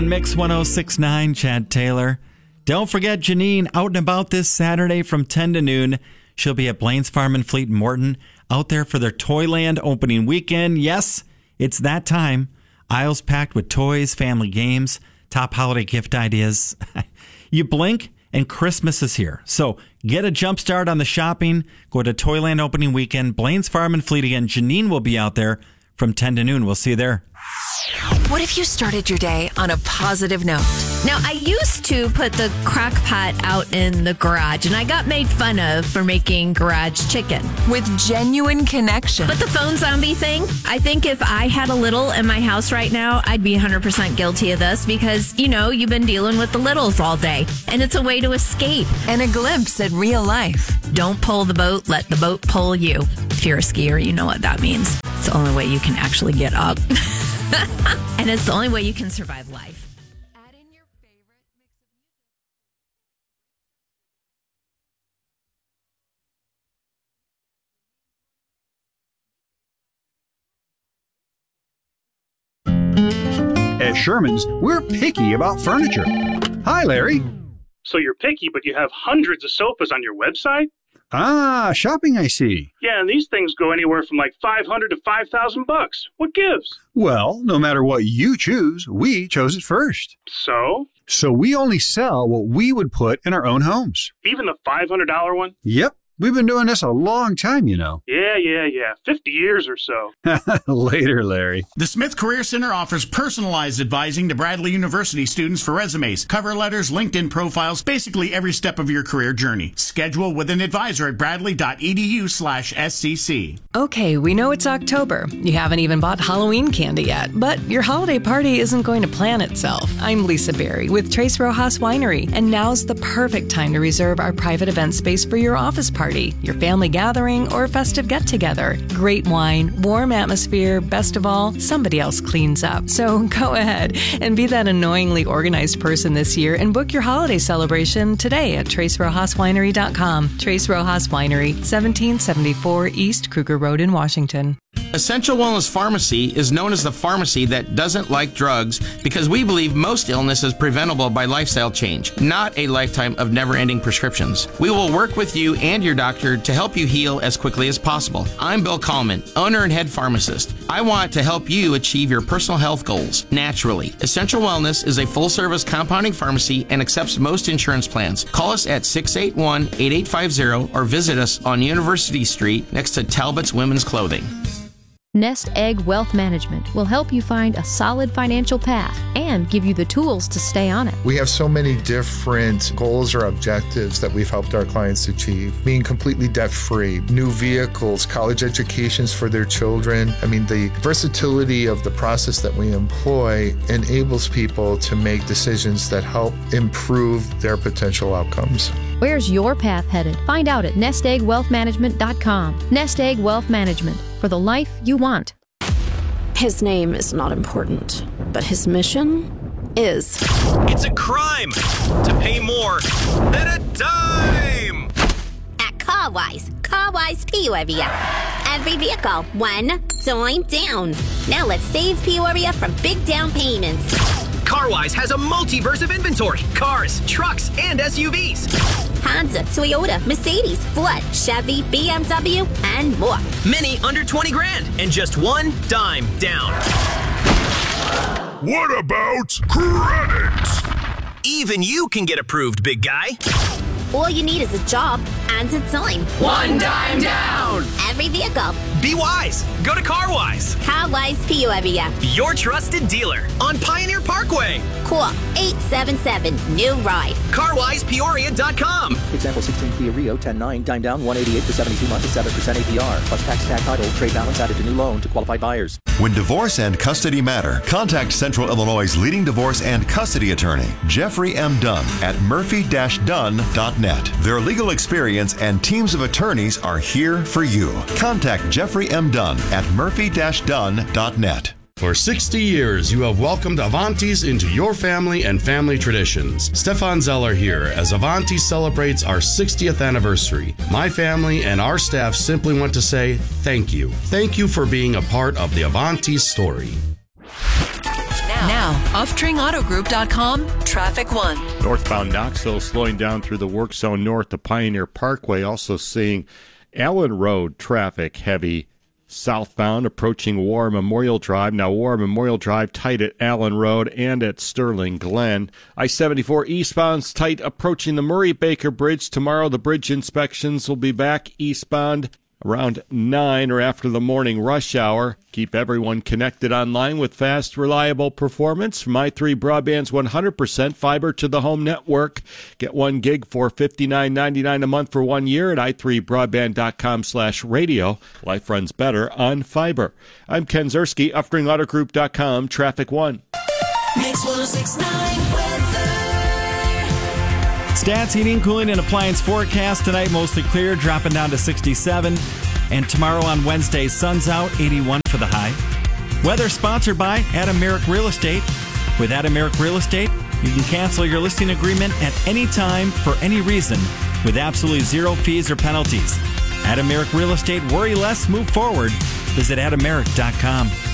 Mix 1069, Chad Taylor. Don't forget Janine out and about this Saturday from 10 to noon. She'll be at Blaine's Farm and Fleet in Morton, out there for their Toyland opening weekend. Yes, it's that time. Aisles packed with toys, family games, top holiday gift ideas. You blink and Christmas is here. So get a jump start on the shopping. Go to Toyland opening weekend, Blaine's Farm and Fleet again. Janine will be out there from 10 to noon. We'll see you there. What if you started your day on a positive note? Now, I used to put the crock pot out in the garage, and I got made fun of for making garage chicken. With genuine connection. But the phone zombie thing, I think if I had a little in my house right now, I'd be 100% guilty of this because, you know, you've been dealing with the littles all day, and it's a way to escape. And a glimpse at real life. Don't pull the boat, let the boat pull you. If you're a skier, you know what that means. It's the only way you can actually get up. And it's the only way you can survive life. Add in your favorite mix of At Sherman's, we're picky about furniture. Hi, Larry. So you're picky, but you have hundreds of sofas on your website? Ah, shopping, I see. Yeah, and these things go anywhere from like $500 to $5,000. What gives? Well, no matter what you choose, we chose it first. So? So we only sell what we would put in our own homes. Even the $500 one? Yep. We've been doing this a long time, you know. Yeah. 50 years or so. Later, Larry. The Smith Career Center offers personalized advising to Bradley University students for resumes, cover letters, LinkedIn profiles, basically every step of your career journey. Schedule with an advisor at bradley.edu/SCC. Okay, we know it's October. You haven't even bought Halloween candy yet, but your holiday party isn't going to plan itself. I'm Lisa Berry with Tres Rojas Winery, and now's the perfect time to reserve our private event space for your office party, your family gathering, or festive get-together. Great wine, warm atmosphere, best of all, somebody else cleans up. So go ahead and be that annoyingly organized person this year and book your holiday celebration today at TraceRojasWinery.com. Tres Rojas Winery, 1774 East Kruger Road in Washington. Essential Wellness Pharmacy is known as the pharmacy that doesn't like drugs because we believe most illness is preventable by lifestyle change, not a lifetime of never-ending prescriptions. We will work with you and your doctor to help you heal as quickly as possible. I'm Bill Kallman, owner and head pharmacist. I want to help you achieve your personal health goals naturally. Essential Wellness is a full-service compounding pharmacy and accepts most insurance plans. Call us at 681-8850 or visit us on University Street next to Talbot's Women's Clothing. Nest Egg Wealth Management will help you find a solid financial path and give you the tools to stay on it. We have so many different goals or objectives that we've helped our clients achieve. Being completely debt-free, new vehicles, college educations for their children. I mean, the versatility of the process that we employ enables people to make decisions that help improve their potential outcomes. Where's your path headed? Find out at nesteggwealthmanagement.com. Nest Egg Wealth Management, for the life you want. His name is not important, but his mission is. It's a crime to pay more than a dime! At CarWise Peoria. Every vehicle, one dime down. Now let's save Peoria from big down payments. CarWise has a multiverse of inventory. Cars, trucks, and SUVs. Honda, Toyota, Mercedes, Ford, Chevy, BMW, and more. Many under 20 grand and just one dime down. What about credit? Even you can get approved, big guy. All you need is a job and a dime. One dime down. Every vehicle. Be wise. Go to CarWise. CarWise Peoria. Your trusted dealer on Pioneer Parkway. Call 877-NEW-RIDE. CarWisePeoria.com. Example 16 Kia Rio 10.9, dime down 188 for 72 months at 7% APR. Plus tax, tag, title, trade balance added to new loan to qualified buyers. When divorce and custody matter, contact Central Illinois' leading divorce and custody attorney, Jeffrey M. Dunn, at murphy-dunn.net. Their legal experience and teams of attorneys are here for you. Contact Jeffrey M. Dunn at murphy-dunn.net. For 60 years, you have welcomed Avantis into your family and family traditions. Stefan Zeller here as Avantis celebrates our 60th anniversary. My family and our staff simply want to say thank you. Thank you for being a part of the Avantis story. Now, Now, UffTringAutoGroup.com, Traffic 1. Northbound Knoxville slowing down through the work zone north of Pioneer Parkway. Also seeing Allen Road traffic heavy southbound approaching War Memorial Drive. Now War Memorial Drive tight at Allen Road and at Sterling Glen. I-74 eastbound's tight approaching the Murray-Baker Bridge. Tomorrow the bridge inspections will be back eastbound around 9 or after the morning rush hour. Keep everyone connected online with fast, reliable performance from i3 Broadband's 100% fiber to the home network. Get 1 gig for $59.99 a month for 1 year at i3broadband.com/radio. Life runs better on fiber. I'm Ken Zerski, UffTringAutoGroup.com, Traffic 1. Mix 106.9 weather. Stats, heating, cooling, and appliance forecast tonight, mostly clear, dropping down to 67. And tomorrow on Wednesday, sun's out, 81 for the high. Weather sponsored by Adam Merrick Real Estate. With Adam Merrick Real Estate, you can cancel your listing agreement at any time for any reason with absolutely zero fees or penalties. Adam Merrick Real Estate, worry less, move forward. Visit AdamMerrick.com.